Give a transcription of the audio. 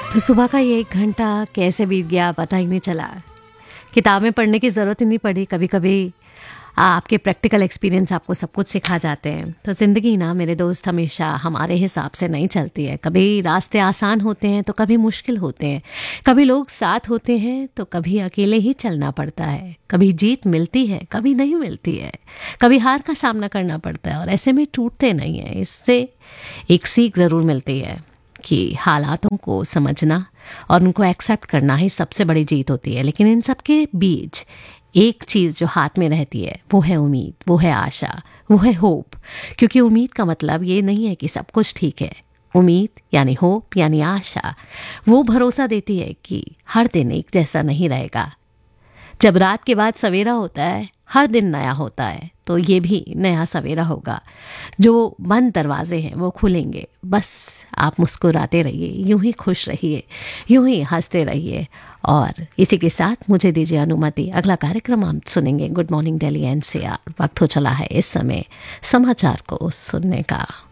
तो सुबह का ये 1 घंटा कैसे बीत गया पता ही नहीं चला। किताबें पढ़ने की ज़रूरत ही नहीं पड़ी। कभी कभी आपके प्रैक्टिकल एक्सपीरियंस आपको सब कुछ सिखा जाते हैं। तो ज़िंदगी ना मेरे दोस्त हमेशा हमारे हिसाब से नहीं चलती है। कभी रास्ते आसान होते हैं तो कभी मुश्किल होते हैं। कभी लोग साथ होते हैं तो कभी अकेले ही चलना पड़ता है। कभी जीत मिलती है, कभी नहीं मिलती है। कभी हार का सामना करना पड़ता है और ऐसे में टूटते नहीं हैं। इससे एक सीख ज़रूर मिलती है कि हालातों को समझना और उनको एक्सेप्ट करना ही सबसे बड़ी जीत होती है। लेकिन इन सब के बीच एक चीज़ जो हाथ में रहती है वो है उम्मीद, वो है आशा, वो है होप। क्योंकि उम्मीद का मतलब ये नहीं है कि सब कुछ ठीक है। उम्मीद यानी होप यानी आशा वो भरोसा देती है कि हर दिन एक जैसा नहीं रहेगा। जब रात के बाद सवेरा होता है, हर दिन नया होता है, तो ये भी नया सवेरा होगा। जो बंद दरवाजे हैं वो खुलेंगे। बस आप मुस्कुराते रहिए, यूं ही खुश रहिए, यूं ही हंसते रहिए। और इसी के साथ मुझे दीजिए अनुमति। अगला कार्यक्रम हम सुनेंगे गुड मॉर्निंग दिल्ली एनसीआर। वक्त हो चला है इस समय समाचार को सुनने का।